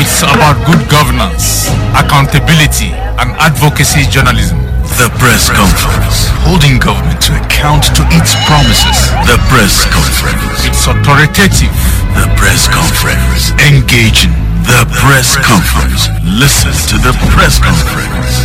It's about good governance, accountability, and advocacy journalism. The Press Conference, holding government to account to its promises. The Press Conference. It's authoritative. The Press Conference. Engaging. The Press Conference. Listen to the Press Conference.